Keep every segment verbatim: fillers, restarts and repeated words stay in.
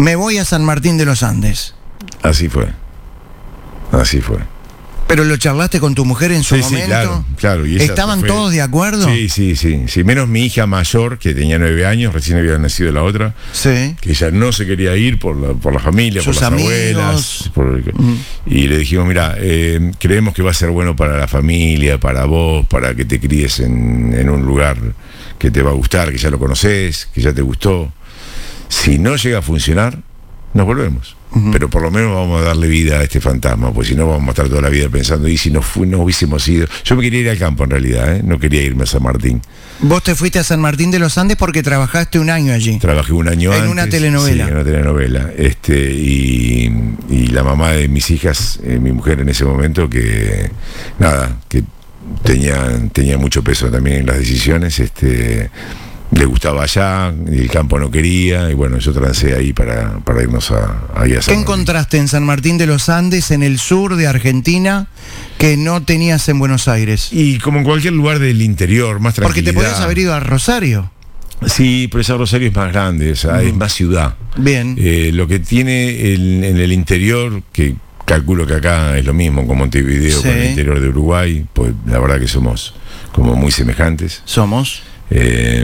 me voy a San Martín de los Andes. Así fue. Así fue. ¿Pero lo charlaste con tu mujer en su sí, momento? Sí, claro, claro. Y ella ¿Estaban fue... todos de acuerdo? Sí, sí, sí, sí. Menos mi hija mayor, que tenía nueve años, recién había nacido la otra. Sí. Que ella no se quería ir por la, por la familia, sus por las amigos. abuelas. Por... Mm. Y le dijimos, mira, eh, creemos que va a ser bueno para la familia, para vos, para que te críes en, en un lugar que te va a gustar, que ya lo conoces, que ya te gustó. Si no llega a funcionar, nos volvemos. Uh-huh. Pero por lo menos vamos a darle vida a este fantasma, pues si no vamos a estar toda la vida pensando, y si no, fu- no hubiésemos ido. Yo me quería ir al campo en realidad, ¿eh? No quería irme a San Martín. Vos te fuiste a San Martín de los Andes porque trabajaste un año allí. Trabajé un año en antes. En una telenovela. Sí, en una telenovela. Este, y, y la mamá de mis hijas, eh, mi mujer en ese momento, que nada, que tenía, tenía mucho peso también en las decisiones, este... le gustaba allá, y el campo no quería, y bueno, yo trancé ahí para, para irnos a, ahí a San ¿Qué Martín. encontraste en San Martín de los Andes, en el sur de Argentina, que no tenías en Buenos Aires? Y como en cualquier lugar del interior, más tranquilidad. Porque te podías haber ido a Rosario. Sí, pero esa Rosario es más grande, o sea, mm. es más ciudad. Bien. Eh, lo que tiene el, en el interior, que calculo que acá es lo mismo con Montevideo, sí. Con el interior de Uruguay, pues la verdad que somos como muy semejantes. Somos. Eh,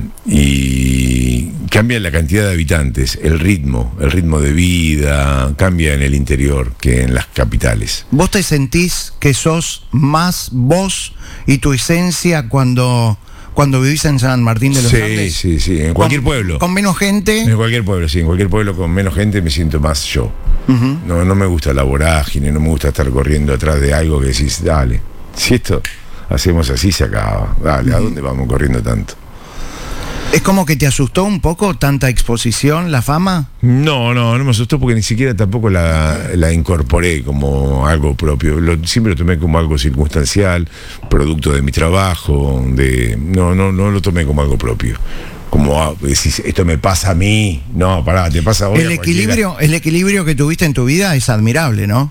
y cambia la cantidad de habitantes, el ritmo, el ritmo de vida cambia en el interior que en las capitales. ¿Vos te sentís que sos más vos y tu esencia cuando, cuando vivís en San Martín de los sí, Andes? Sí, sí, sí, en cualquier con, pueblo. ¿Con menos gente? En cualquier pueblo, sí, en cualquier pueblo con menos gente me siento más yo. Uh-huh. No, no me gusta la vorágine, no me gusta estar corriendo atrás de algo que decís, dale, si esto hacemos así se acaba, dale, ¿a dónde vamos corriendo tanto? ¿Es como que te asustó un poco tanta exposición, la fama? No, no, no me asustó porque ni siquiera tampoco la, la incorporé como algo propio. Lo, siempre lo tomé como algo circunstancial, producto de mi trabajo, de no, no, no lo tomé como algo propio. Como ah, decís, esto me pasa a mí, no, pará, te pasa a vos. El equilibrio, el equilibrio que tuviste en tu vida es admirable, ¿no?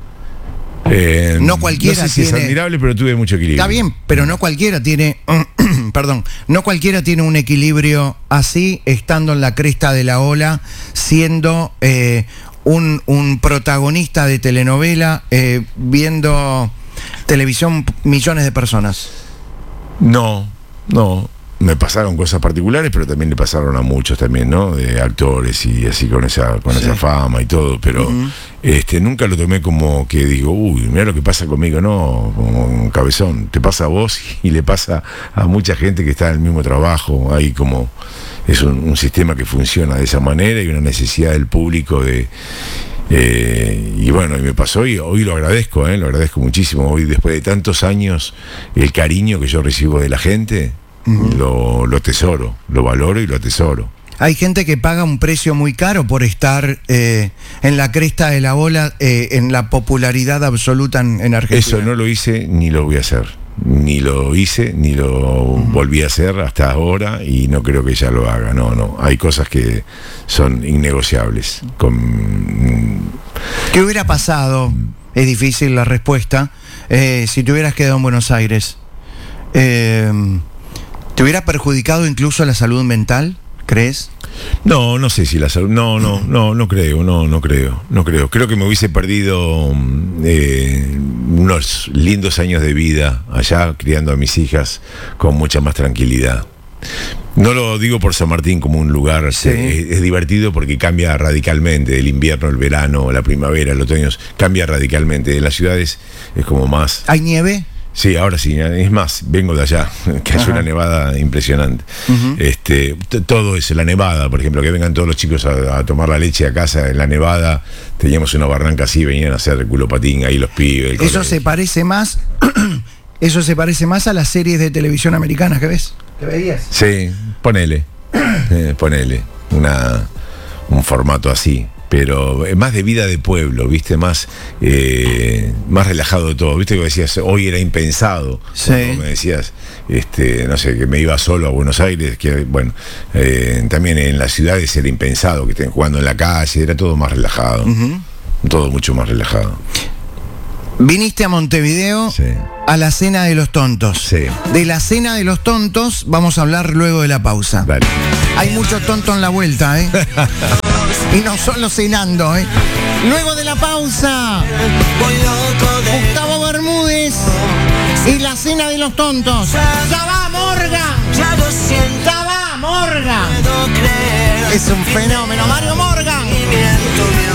Eh, no cualquiera no sé si tiene... es admirable, pero tuve mucho equilibrio. Está bien, pero no cualquiera tiene... perdón, no cualquiera tiene un equilibrio así, estando en la cresta de la ola, siendo eh, un, un protagonista de telenovela, eh, viendo televisión millones de personas. No, no. Me pasaron cosas particulares, pero también le pasaron a muchos también, ¿no? De actores y así con esa con sí. esa fama y todo, pero uh-huh. este nunca lo tomé como que digo, uy, mira lo que pasa conmigo, no, como un cabezón. Te pasa a vos y le pasa a mucha gente que está en el mismo trabajo. Ahí como es un, un sistema que funciona de esa manera y una necesidad del público de... Eh, y bueno, y me pasó y hoy lo agradezco, ¿eh? Lo agradezco muchísimo. Hoy, después de tantos años, el cariño que yo recibo de la gente... Uh-huh. Lo, lo tesoro, lo valoro y lo atesoro. Hay gente que paga un precio muy caro por estar eh, en la cresta de la ola, eh, en la popularidad absoluta en, en Argentina. Eso no lo hice ni lo voy a hacer. Ni lo hice, ni lo uh-huh. volví a hacer hasta ahora y no creo que ya lo haga. No, no. Hay cosas que son innegociables. Con... ¿Qué hubiera pasado? Es difícil la respuesta. Eh, si te hubieras quedado en Buenos Aires. Eh... ¿Te hubiera perjudicado incluso la salud mental, crees? No, no sé si la salud... No, no, no, no creo, no, no creo, no creo. Creo que me hubiese perdido eh, unos lindos años de vida allá, criando a mis hijas con mucha más tranquilidad. No lo digo por San Martín como un lugar, sí. es, es divertido porque cambia radicalmente, el invierno, el verano, la primavera, el otoño, cambia radicalmente. En las ciudades es como más... ¿Hay nieve? Sí, ahora sí, es más, vengo de allá, que es una nevada impresionante. Uh-huh. Este, t- todo es la nevada, por ejemplo, que vengan todos los chicos a, a tomar la leche a casa en la nevada. Teníamos una barranca así, venían a hacer culopatín ahí los pibes. Eso se parece más, eso se parece más a las series de televisión americanas que ves, que veías. Sí, ponele, eh, ponele, una, un formato así. Pero más de vida de pueblo, ¿viste? Más eh, más relajado de todo. ¿Viste que decías, hoy era impensado? Sí. Me decías, este, no sé, que me iba solo a Buenos Aires, que bueno, eh, también en las ciudades era impensado, que estén jugando en la calle, era todo más relajado. Uh-huh. Todo mucho más relajado. Viniste a Montevideo, sí, a la Cena de los Tontos. Sí. De la Cena de los Tontos vamos a hablar luego de la pausa. Dale. Hay mucho tonto en la vuelta, ¿eh? Y no solo cenando, ¿eh? Luego de la pausa, Gustavo Bermúdez y la cena de los tontos. ¡Ya va, Morgan! ¡Ya va, Morgan! Es un fenómeno, Mario Morgan.